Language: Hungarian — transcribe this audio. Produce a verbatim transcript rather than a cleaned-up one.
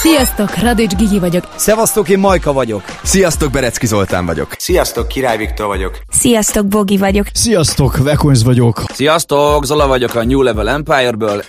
Sziasztok, Radics Gigi vagyok. Szevasztok, én Majka vagyok. Sziasztok, Berecki Zoltán vagyok. Sziasztok, Király Viktor vagyok. Sziasztok, Bogi vagyok. Sziasztok, Vekonz vagyok. Sziasztok, Zola vagyok a New Level Empire-ből.